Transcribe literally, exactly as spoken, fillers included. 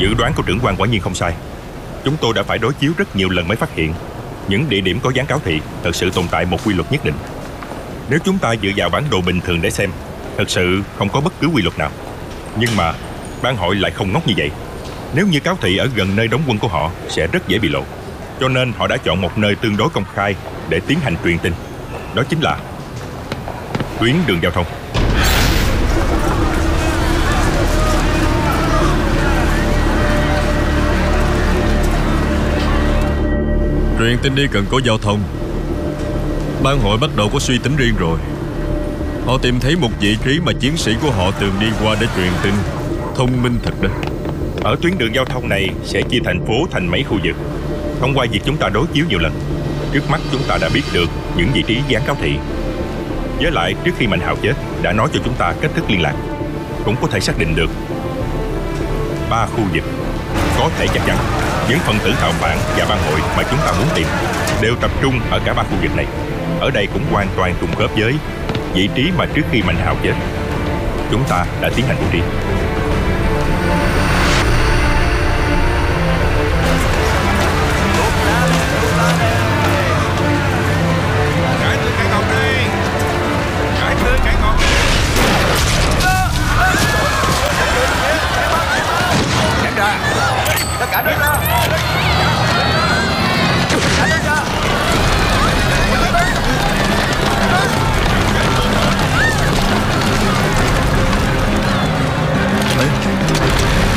Dự đoán của trưởng quan quả nhiên không sai. Chúng tôi đã phải đối chiếu rất nhiều lần mới phát hiện những địa điểm có dán cáo thị thật sự tồn tại một quy luật nhất định. Nếu chúng ta dựa vào bản đồ bình thường để xem, thật sự không có bất cứ quy luật nào. Nhưng mà ban hội lại không ngốc như vậy. Nếu như cáo thị ở gần nơi đóng quân của họ sẽ rất dễ bị lộ. Cho nên họ đã chọn một nơi tương đối công khai để tiến hành truyền tin. Đó chính là tuyến đường giao thông. Truyền tin đi cần có giao thông. Ban hội bắt đầu có suy tính riêng rồi. Họ tìm thấy một vị trí mà chiến sĩ của họ thường đi qua để truyền tin. Thông minh thật đó. Ở tuyến đường giao thông này sẽ chia thành phố thành mấy khu vực. Thông qua việc chúng ta đối chiếu nhiều lần, trước mắt chúng ta đã biết được những vị trí dán cáo thị. Với lại trước khi Mạnh Hào chết đã nói cho chúng ta cách thức liên lạc, cũng có thể xác định được ba khu vực. Có thể chắc chắn những phần tử thạo phản và ban hội mà chúng ta muốn tìm đều tập trung ở cả ba khu vực này. Ở đây cũng hoàn toàn trùng khớp với vị trí mà trước khi Mạnh Hào chết chúng ta đã tiến hành bố trí.